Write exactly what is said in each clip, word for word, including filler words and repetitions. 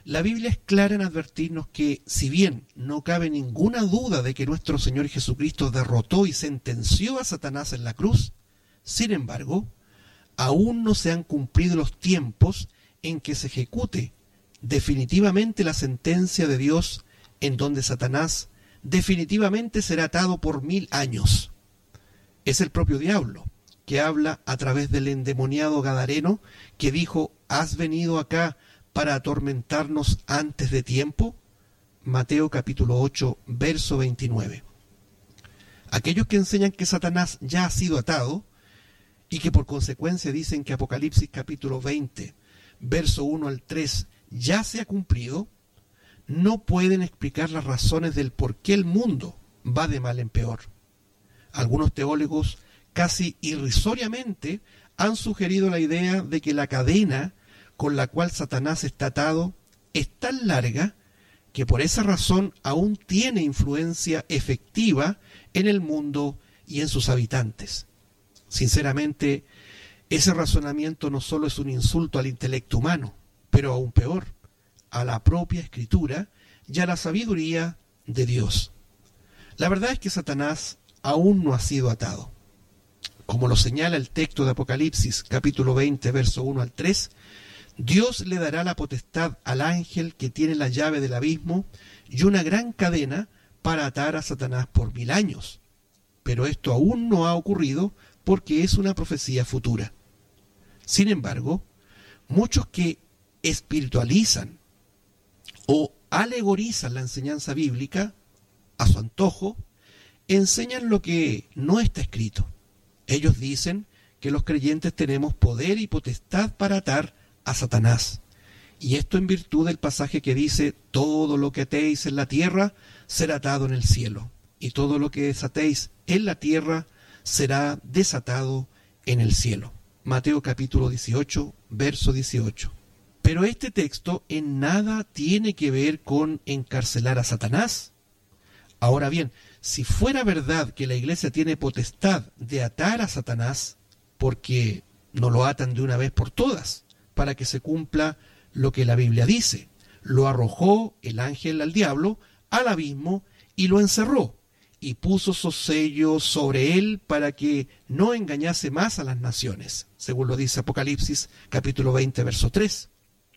La Biblia es clara en advertirnos que, si bien no cabe ninguna duda de que nuestro Señor Jesucristo derrotó y sentenció a Satanás en la cruz, sin embargo, aún no se han cumplido los tiempos en que se ejecute definitivamente la sentencia de Dios, en donde Satanás definitivamente será atado por mil años. Es el propio diablo que habla a través del endemoniado gadareno que dijo: ¿has venido acá para atormentarnos antes de tiempo? Mateo capítulo ocho, verso veintinueve. Aquellos que enseñan que Satanás ya ha sido atado y que por consecuencia dicen que Apocalipsis capítulo veinte, verso uno al tres, ya se ha cumplido, no pueden explicar las razones del por qué el mundo va de mal en peor. Algunos teólogos casi irrisoriamente han sugerido la idea de que la cadena con la cual Satanás está atado es tan larga que por esa razón aún tiene influencia efectiva en el mundo y en sus habitantes. Sinceramente, ese razonamiento no solo es un insulto al intelecto humano, pero aún peor, a la propia Escritura y a la sabiduría de Dios. La verdad es que Satanás aún no ha sido atado. Como lo señala el texto de Apocalipsis, capítulo veinte, verso uno al tres, Dios le dará la potestad al ángel que tiene la llave del abismo y una gran cadena para atar a Satanás por mil años. Pero esto aún no ha ocurrido porque es una profecía futura. Sin embargo, muchos que espiritualizan o alegorizan la enseñanza bíblica a su antojo, enseñan lo que no está escrito. Ellos dicen que los creyentes tenemos poder y potestad para atar a Satanás. Y esto en virtud del pasaje que dice: todo lo que atéis en la tierra será atado en el cielo, y todo lo que desatéis en la tierra será desatado en el cielo. Mateo capítulo dieciocho, verso dieciocho. Pero este texto en nada tiene que ver con encarcelar a Satanás. Ahora bien, si fuera verdad que la iglesia tiene potestad de atar a Satanás, ¿por qué no lo atan de una vez por todas? Para que se cumpla lo que la Biblia dice: lo arrojó el ángel al diablo al abismo y lo encerró, y puso su sello sobre él para que no engañase más a las naciones, según lo dice Apocalipsis capítulo veinte, verso tres.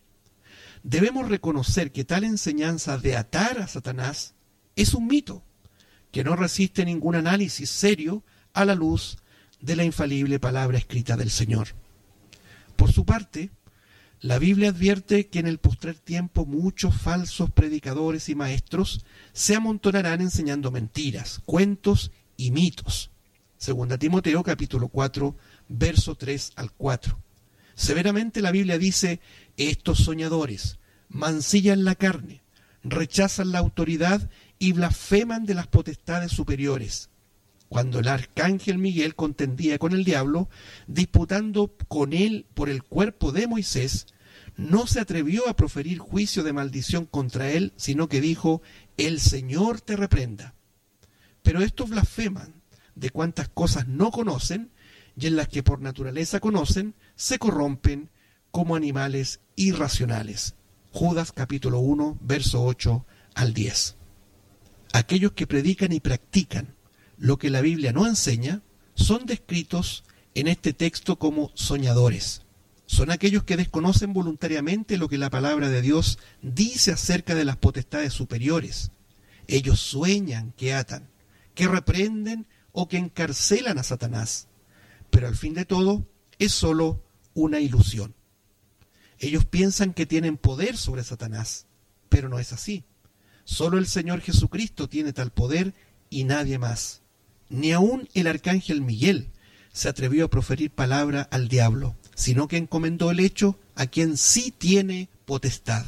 Debemos reconocer que tal enseñanza de atar a Satanás es un mito que no resiste ningún análisis serio a la luz de la infalible palabra escrita del Señor. Por su parte, la Biblia advierte que en el postrer tiempo muchos falsos predicadores y maestros se amontonarán enseñando mentiras, cuentos y mitos. Segunda Timoteo capítulo cuatro, verso tres al cuatro. Severamente la Biblia dice: estos soñadores mancillan la carne, rechazan la autoridad y blasfeman de las potestades superiores. Cuando el arcángel Miguel contendía con el diablo, disputando con él por el cuerpo de Moisés, no se atrevió a proferir juicio de maldición contra él, sino que dijo: el Señor te reprenda. Pero estos blasfeman de cuantas cosas no conocen, y en las que por naturaleza conocen, se corrompen como animales irracionales. Judas capítulo uno, verso ocho al diez. Aquellos que predican y practican lo que la Biblia no enseña son descritos en este texto como soñadores. Son aquellos que desconocen voluntariamente lo que la palabra de Dios dice acerca de las potestades superiores. Ellos sueñan que atan, que reprenden o que encarcelan a Satanás, pero al fin de todo es solo una ilusión. Ellos piensan que tienen poder sobre Satanás, pero no es así. Solo el Señor Jesucristo tiene tal poder y nadie más. Ni aun el arcángel Miguel se atrevió a proferir palabra al diablo, sino que encomendó el hecho a quien sí tiene potestad.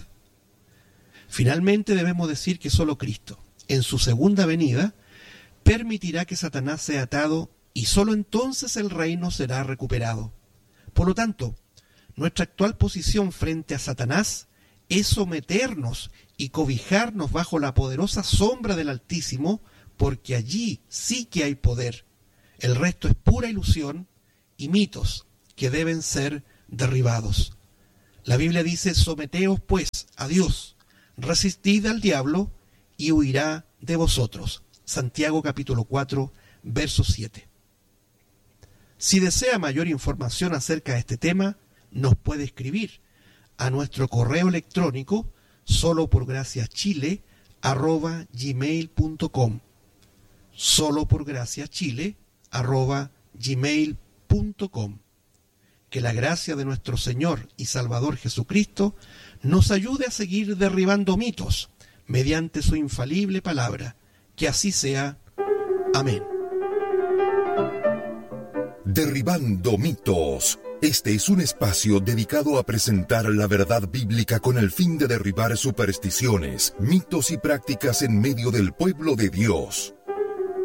Finalmente debemos decir que solo Cristo, en su segunda venida, permitirá que Satanás sea atado y solo entonces el reino será recuperado. Por lo tanto, nuestra actual posición frente a Satanás es someternos y cobijarnos bajo la poderosa sombra del Altísimo, porque allí sí que hay poder. El resto es pura ilusión y mitos que deben ser derribados. La Biblia dice: someteos pues a Dios, resistid al diablo y huirá de vosotros. Santiago capítulo cuatro, verso siete. Si desea mayor información acerca de este tema, nos puede escribir a nuestro correo electrónico solo por gracia chile arroba gmail punto com, solo por gracia chile arroba gmail punto com. Que la gracia de nuestro Señor y Salvador Jesucristo nos ayude a seguir derribando mitos mediante su infalible palabra. Que así sea. Amén. Derribando mitos. Este es un espacio dedicado a presentar la verdad bíblica con el fin de derribar supersticiones, mitos y prácticas en medio del pueblo de Dios.